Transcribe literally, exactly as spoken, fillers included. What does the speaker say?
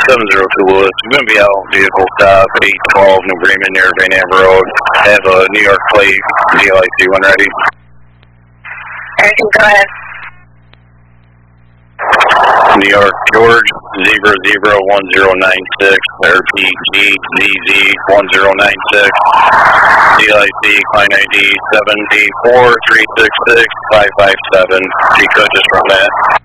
seven zero two Lewis. I'm going to be out vehicle stop eight twelve New Bremen near Van Amber Road. I have a New York plate D L I C when ready. Alright, go ahead. New York George zebra zebra one zero nine six R P G Z Z one zero nine six D L I C client I D seven eight four three six six five five seven. She could just run that.